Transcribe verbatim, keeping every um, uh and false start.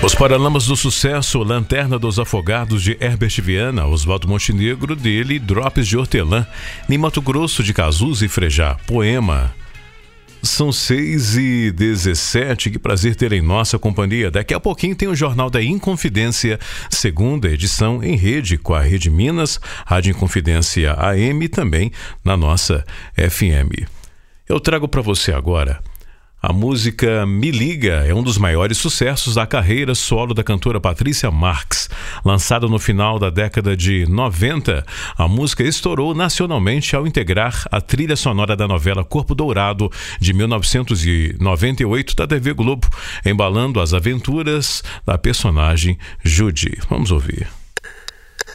Os Paralamas do Sucesso, Lanterna dos Afogados de Herbert Viana, Oswaldo Montenegro dele, Drops de Hortelã, em Mato Grosso de Cazuz e Frejá, Poema. São seis e dezessete, que prazer ter em nossa companhia. Daqui a pouquinho tem o Jornal da Inconfidência, segunda edição em rede com a Rede Minas, Rádio Inconfidência A M e também na nossa F M. Eu trago para você agora a música Me Liga, é um dos maiores sucessos da carreira solo da cantora Patrícia Marx. Lançada no final da década de noventa, a música estourou nacionalmente ao integrar a trilha sonora da novela Corpo Dourado, de mil novecentos e noventa e oito, da T V Globo, embalando as aventuras da personagem Judy. Vamos ouvir.